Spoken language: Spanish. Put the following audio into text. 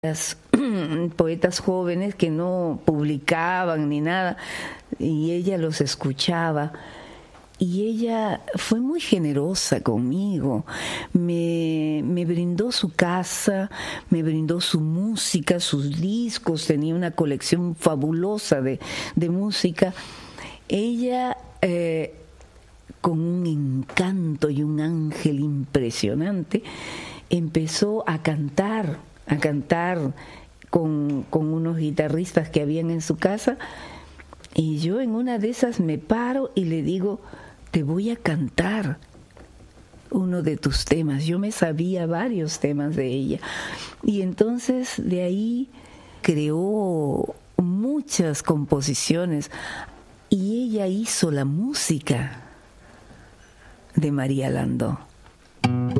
poetas jóvenes que no publicaban ni nada, y ella los escuchaba. Y ella fue muy generosa conmigo, me brindó su casa, me brindó su música, sus discos, tenía una colección fabulosa de música. Ella, con un encanto y un ángel impresionante, empezó a cantar con unos guitarristas que habían en su casa, y yo en una de esas me paro y le digo: te voy a cantar uno de tus temas. Yo me sabía varios temas de ella. Y entonces de ahí creó muchas composiciones y ella hizo la música de María Landó.